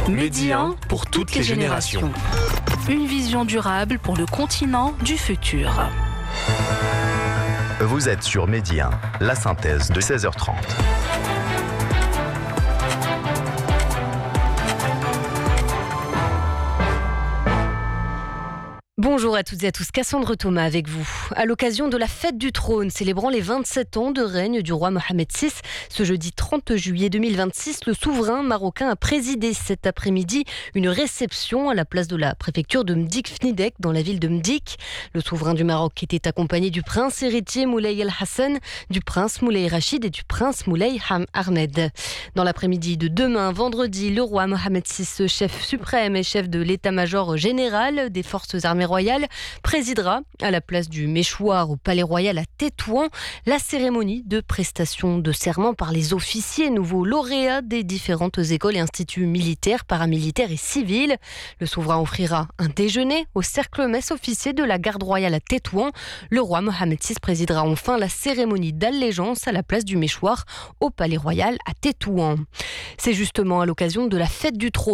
Médian pour toutes les générations. Une vision durable pour le continent du futur. Vous êtes sur Médian, la synthèse de 16h30. Bonjour à toutes et à tous, Cassandre Thomas avec vous. À l'occasion de la fête du trône célébrant les 27 ans de règne du roi Mohamed VI, ce jeudi 30 juillet 2026, le souverain marocain a présidé cet après-midi une réception à la place de la préfecture de Mdik-Fnidek dans la ville de Mdik. Le souverain du Maroc était accompagné du prince héritier Moulay El Hassan, du prince Moulay Rachid et du prince Moulay Ahmed. Dans l'après-midi de demain, vendredi, le roi Mohamed VI, chef suprême et chef de l'état-major général des forces armées royale, présidera à la place du Méchoir au Palais Royal à Tétouan la cérémonie de prestation de serment par les officiers nouveaux lauréats des différentes écoles et instituts militaires, paramilitaires et civils. Le souverain offrira un déjeuner au cercle-messe officier de la garde royale à Tétouan. Le roi Mohamed VI présidera enfin la cérémonie d'allégeance à la place du Méchoir au Palais Royal à Tétouan. C'est justement à l'occasion de la fête du trône